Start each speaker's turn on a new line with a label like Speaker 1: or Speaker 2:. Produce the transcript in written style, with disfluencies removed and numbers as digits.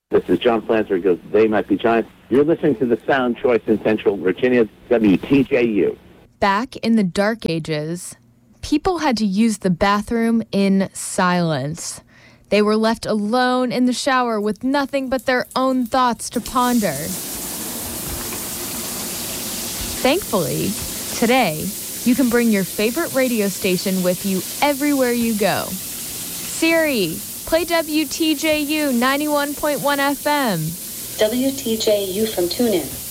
Speaker 1: This is John Flannery goes, They Might Be Giants. You're listening to the Sound Choice in Central Virginia, WTJU.
Speaker 2: Back in the dark ages, people had to use the bathroom in silence. They were left alone in the shower with nothing but their own thoughts to ponder. Thankfully, today, you can bring your favorite radio station with you everywhere you go. Siri, play WTJU 91.1 FM.
Speaker 3: WTJU from TuneIn.